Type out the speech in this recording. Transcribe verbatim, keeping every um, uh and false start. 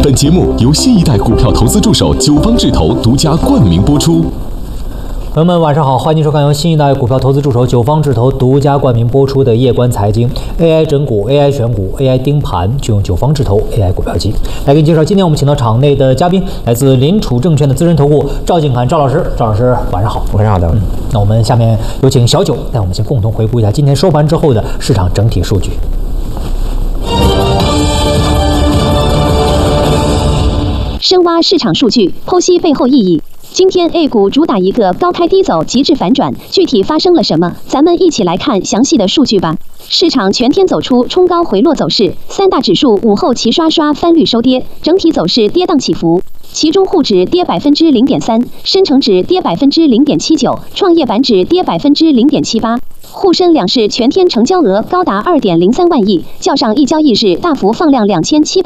本节目由新一代股票投资助手九方智投独家冠名播出。 朋友们，晚上好，欢迎收看由新一代股票投资助手九方智投独家冠名播出的夜观财经 A I 整股、A I 选股、A I 盯盘，就用九方智投 A I 股票机来给你介绍。今天我们请到场内的嘉宾，来自联储证券的资深投顾赵静涵赵老师。赵老师，晚上好。 晚上好的。 嗯，那我们下面有请小九带我们先共同回顾一下今天收盘之后的市场整体数据。 深挖市场数据，剖析背后意义。今天 A 股主打一个高开低走，极致反转，具体发生了什么？咱们一起来看详细的数据吧。市场全天走出冲高回落走势，三大指数午后齐刷刷翻绿收跌，整体走势跌宕起伏。其中沪指跌百分之零点三，深成指跌百分之零点七九，创业板指跌百分之零点七八。沪深两市全天成交额高达二点零三万亿，较上一交易日大幅放量两千七百